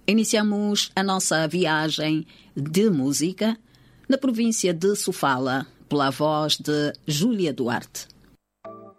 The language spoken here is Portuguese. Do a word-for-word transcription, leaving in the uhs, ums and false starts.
Iniciamos a nossa viagem de música na província de Sofala, pela voz de Júlia Duarte.